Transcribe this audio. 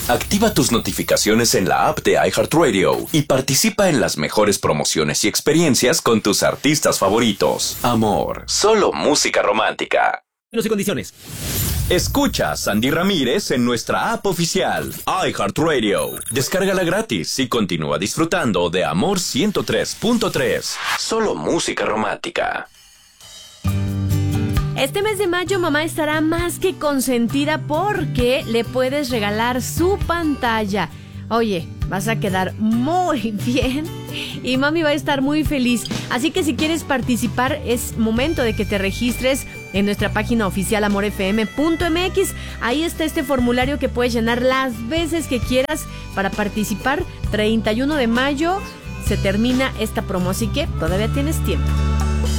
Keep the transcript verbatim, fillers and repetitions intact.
Activa tus notificaciones en la app de iHeartRadio y participa en las mejores promociones y experiencias con tus artistas favoritos. Amor, solo música romántica. Y condiciones. Escucha a Sandy Ramírez en nuestra app oficial, iHeartRadio. Descárgala gratis y continúa disfrutando de Amor ciento tres punto tres. Solo música romántica. Este mes de mayo mamá estará más que consentida porque le puedes regalar su pantalla. Oye, vas a quedar muy bien y mami va a estar muy feliz. Así que si quieres participar es momento de que te registres en nuestra página oficial amor f m punto m x. Ahí está este formulario que puedes llenar las veces que quieras para participar. treinta y uno de mayo se termina esta promo, así que todavía tienes tiempo.